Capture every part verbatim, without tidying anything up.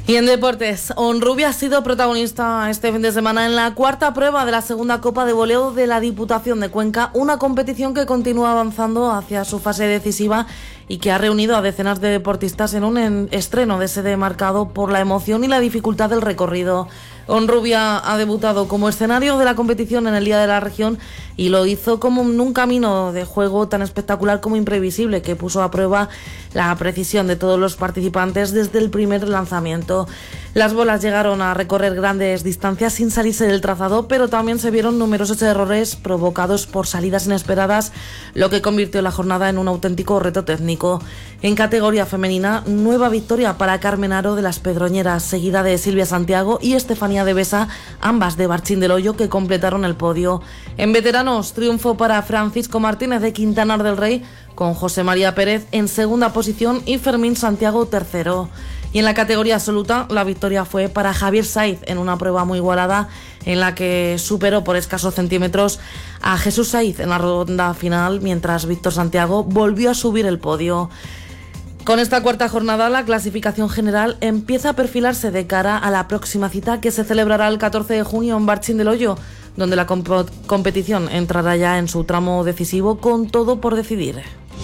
Y en deportes, Honrubia ha sido protagonista este fin de semana en la cuarta prueba de la segunda Copa de Voleo de la Diputación de Cuenca, una competición que continúa avanzando hacia su fase decisiva y que ha reunido a decenas de deportistas en un estreno de sede marcado por la emoción y la dificultad del recorrido. Honrubia ha debutado como escenario de la competición en el Día de la Región y lo hizo como en un camino de juego tan espectacular como imprevisible, que puso a prueba la precisión de todos los participantes desde el primer lanzamiento. Las bolas llegaron a recorrer grandes distancias sin salirse del trazado, pero también se vieron numerosos errores provocados por salidas inesperadas, lo que convirtió la jornada en un auténtico reto técnico. En categoría femenina, nueva victoria para Carmen Aro de las Pedroñeras, seguida de Silvia Santiago y Estefanía de Besa, ambas de Barchín del Hoyo, que completaron el podio. En veteranos, triunfo para Francisco Martínez de Quintanar del Rey, con José María Pérez en segunda posición y Fermín Santiago tercero. Y en la categoría absoluta, la victoria fue para Javier Saiz en una prueba muy igualada en la que superó por escasos centímetros a Jesús Saiz en la ronda final, mientras Víctor Santiago volvió a subir el podio. Con esta cuarta jornada, la clasificación general empieza a perfilarse de cara a la próxima cita, que se celebrará el catorce de junio en Barchín del Hoyo, donde la comp- competición entrará ya en su tramo decisivo con todo por decidir.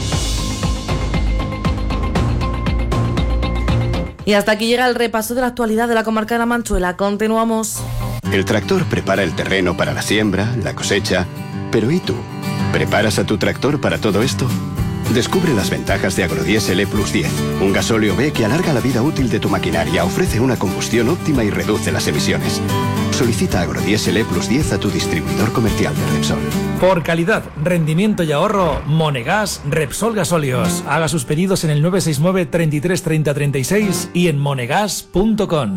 Y hasta aquí llega el repaso de la actualidad de la comarca de La Manchuela. Continuamos. El tractor prepara el terreno para la siembra, la cosecha. Pero ¿y tú? ¿Preparas a tu tractor para todo esto? Descubre las ventajas de Agrodiesel E Plus diez, un gasóleo B que alarga la vida útil de tu maquinaria, ofrece una combustión óptima y reduce las emisiones. Solicita Agrodiesel E Plus diez a tu distribuidor comercial de Repsol. Por calidad, rendimiento y ahorro, Monegas Repsol Gasóleos. Haga sus pedidos en el nueve seis nueve, treinta y tres, treinta, treinta y seis y en monegas punto com.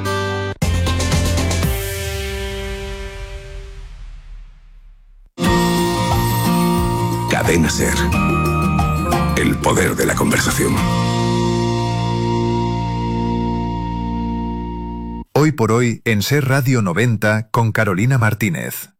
Cadena Ser. El poder de la conversación. Hoy por hoy en Ser Radio noventa con Carolina Martínez.